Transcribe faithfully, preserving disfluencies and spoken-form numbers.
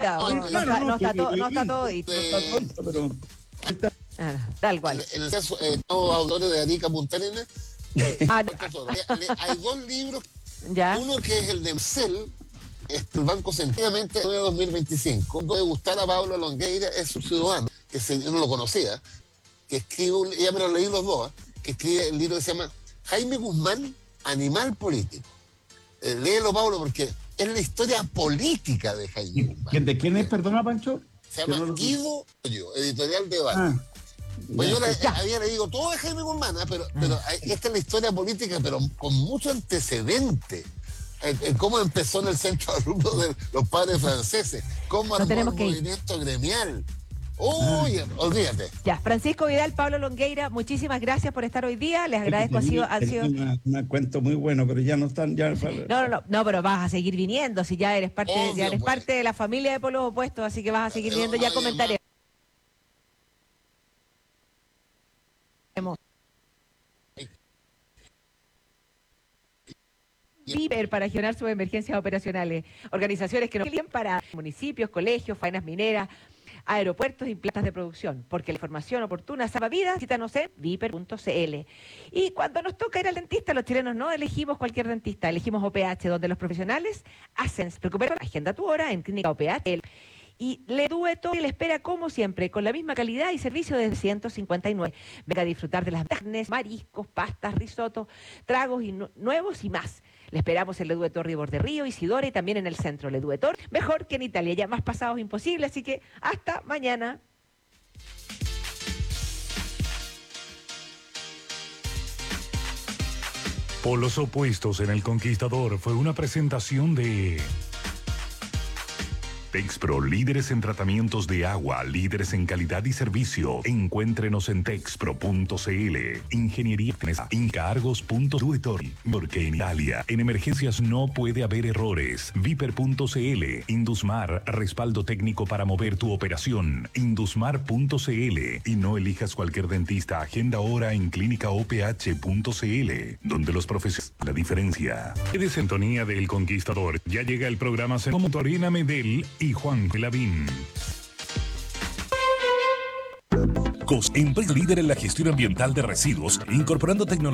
ahorita. no, No, no, está, no, no está que- todo, que- no está que- todo. que- dicho. que- pero está- Ah, tal cual. En el caso, eh, estamos autores de Arica Punta Arenas. Ah, Hay dos libros, ya. uno que es el de Mcel, el Banco Centralmente de dos mil veinticinco, de gustar a Pablo Longueira, es un ciudadano, que se, yo no lo conocía, que escribe, un, ya me lo leí los dos, ¿eh? Que escribe el libro que se llama Jaime Guzmán, Animal Político. Eh, léelo, Pablo, porque es la historia política de Jaime Guzmán. ¿Quién- ¿De quién es, perdona, Pancho? Se llama Que no lo- Guido Hoyo, editorial de Val. Ah, Pues ya. yo le, había leído todo de Jaime Guzmán, ¿eh? pero, pero esta es la historia política, pero con mucho antecedente. El, el cómo empezó en el centro de alumnos de los padres franceses, cómo armó el tenemos que ir. movimiento gremial. Uy, olvídate. Ya, Francisco Vidal, Pablo Longueira, muchísimas gracias por estar hoy día. Les agradezco, ha sido, han Tenía sido... una- una cuento muy bueno, pero ya no están, ya. No, no, no, no, pero vas a seguir viniendo, si ya eres parte, Obvio, ya eres pues. parte de la familia de Polos Opuestos, así que vas a seguir Eh, viniendo, no, ya no, comentaremos. Viper para gestionar sus emergencias operacionales. Organizaciones que nos piden para municipios, colegios, faenas mineras, aeropuertos y plantas de producción. Porque la información oportuna salva vidas, visítanos en viper punto c l. Y cuando nos toca ir al dentista, los chilenos no elegimos cualquier dentista, elegimos O P H, donde los profesionales hacen recupera, agenda tu hora en Clínica O P H. Y Le Dueto le espera como siempre, con la misma calidad y servicio desde ciento cincuenta y nueve. Venga a disfrutar de las carnes, mariscos, pastas, risotos, tragos y nu- nuevos y más. Le esperamos en Le Dueto Ribor de Río, Isidora y también en el centro. Le Dueto, mejor que en Italia, ya más pasados imposible, así que hasta mañana. Polos Opuestos en El Conquistador fue una presentación de Texpro, líderes en tratamientos de agua, líderes en calidad y servicio. Encuéntrenos en texpro punto c l. Ingeniería, encargos punto duetor. Porque en Italia, en emergencias no puede haber errores. viper punto c l. Indusmar, respaldo técnico para mover tu operación. indusmar punto c l. Y no elijas cualquier dentista. Agenda ahora en clínica o p h punto c l, donde los profesionales la diferencia. De sintonía del Conquistador, ya llega el programa como Torina Medel y Juan Lavín. Cos, empresa líder en la gestión ambiental de residuos, incorporando tecnología